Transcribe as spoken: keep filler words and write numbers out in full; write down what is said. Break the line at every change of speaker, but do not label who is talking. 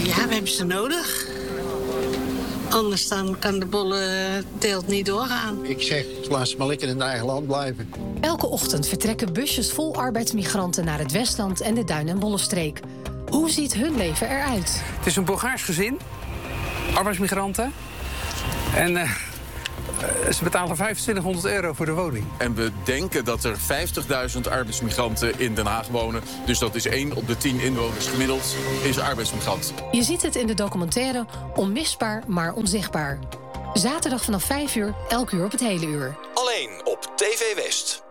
Ja, we hebben ze nodig. Anders dan kan de bolle teelt niet doorgaan.
Ik zeg, laat ze maar lekker in het eigen land blijven.
Elke ochtend vertrekken busjes vol arbeidsmigranten naar het Westland en de Duin- en Bollenstreek. Hoe ziet hun leven eruit?
Het is een Bulgaars gezin, arbeidsmigranten. En uh, ze betalen vijfentwintighonderd euro voor de woning.
En we denken dat er vijftigduizend arbeidsmigranten in Den Haag wonen. Dus dat is één op de tien inwoners gemiddeld is arbeidsmigrant.
Je ziet het in de documentaire Onmisbaar, maar onzichtbaar. Zaterdag vanaf vijf uur, elk uur op het hele uur.
Alleen op T V West.